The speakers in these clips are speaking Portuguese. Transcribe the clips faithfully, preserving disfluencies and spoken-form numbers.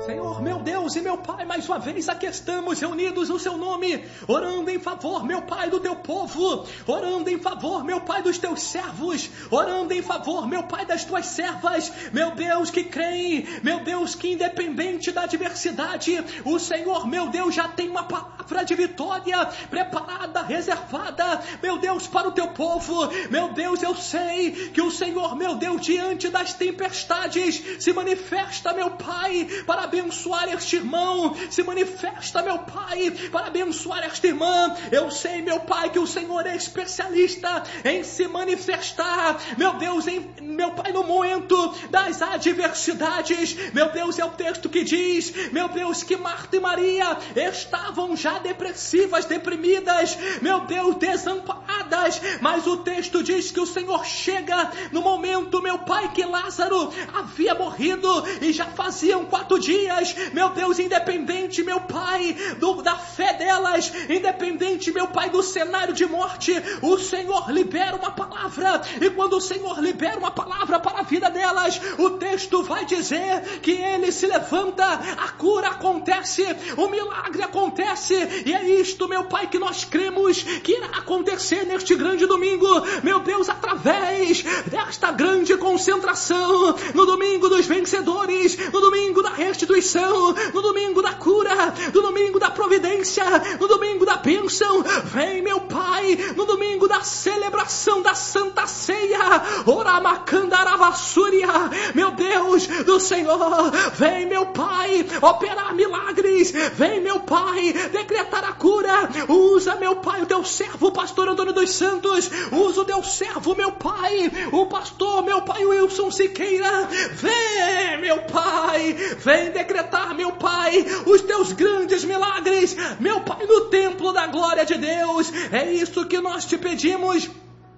Senhor, meu Deus e meu Pai, mais uma vez aqui estamos reunidos no seu nome, orando em favor, meu Pai, do teu povo, orando em favor, meu Pai, dos teus servos, orando em favor, meu Pai, das tuas servas, meu Deus, que creem, meu Deus, que independente da adversidade, o Senhor, meu Deus, já tem uma palavra de vitória preparada, reservada, meu Deus, para o teu povo. Meu Deus, eu sei que o Senhor, meu Deus, diante das tempestades, se manifesta, meu Pai, para abençoar este irmão, se manifesta, meu Pai, para abençoar esta irmã. Eu sei, meu Pai, que o Senhor é especialista em se manifestar, meu Deus, em, meu Pai, no momento das adversidades. Meu Deus, é o texto que diz, meu Deus, que Marta e Maria estavam já depressivas, deprimidas, meu Deus, desamparadas, mas o texto diz que o Senhor chega no momento, meu Pai, que Lázaro havia morrido e já faziam quatro dias, meu Deus, independente, meu Pai, do, da fé delas, independente, meu Pai, do cenário de morte, o Senhor libera uma palavra, e quando o Senhor libera uma palavra para a vida delas, o texto vai dizer que ele se levanta, a cura acontece, o milagre acontece, e é isto, meu Pai, que nós cremos que irá acontecer neste grande domingo, meu Deus, através desta grande concentração, no domingo dos vencedores, no domingo da restituição, no domingo da cura, no domingo da providência, no domingo da bênção. Vem, meu Pai, no domingo da celebração da Santa Ceia, Oramacandaravassúria, meu Deus do Senhor, vem, meu Pai, operar milagres, vem, meu Pai, decretar a cura. Usa, meu Pai, o teu servo, o pastor Antônio dos Santos, usa o teu servo, meu Pai, o pastor, meu Pai, Wilson Siqueira, vem, meu Pai, vem decretar, meu Pai, os teus grandes milagres, meu Pai, no templo da glória de Deus. É isso que nós te pedimos.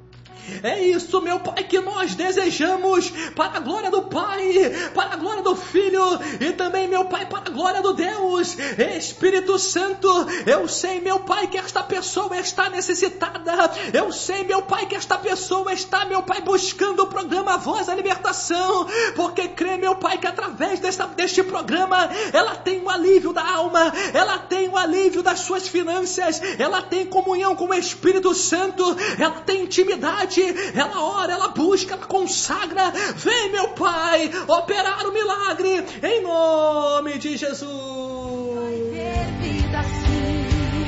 É isso, meu Pai, que nós desejamos, para a glória do Pai, para a glória do Filho, e também, meu Pai, para a glória do Deus Espírito Santo. Eu sei, meu Pai, que esta pessoa está necessitada, eu sei, meu Pai, que esta pessoa está, meu Pai, buscando o programa Voz da Libertação, porque crê, meu Pai, que através desta, deste programa, ela tem um alívio da alma, ela tem um alívio das suas finanças, ela tem comunhão com o Espírito Santo, ela tem intimidade, ela ora, ela busca, ela consagra. Vem, meu Pai, operar o milagre em nome de Jesus. Vai ter vida assim.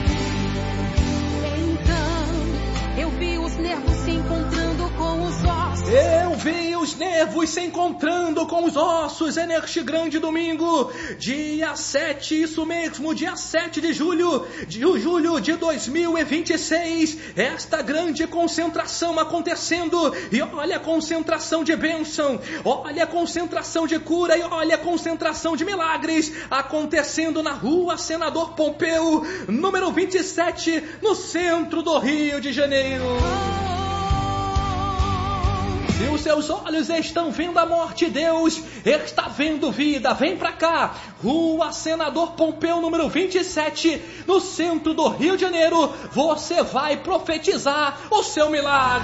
Então eu vi os nervos se encontrando com os ossos. Eu vi os nervos se encontrando com os ossos é neste grande domingo, dia sete, isso mesmo, dia sete de julho, de julho de dois mil e vinte e seis, esta grande concentração acontecendo, e olha a concentração de bênção, olha a concentração de cura, e olha a concentração de milagres, acontecendo na rua Senador Pompeu, número vinte e sete, no centro do Rio de Janeiro. Se os seus olhos estão vendo a morte, Deus está vendo vida. Vem pra cá, Rua Senador Pompeu, número vinte e sete, no centro do Rio de Janeiro. Você vai profetizar o seu milagre.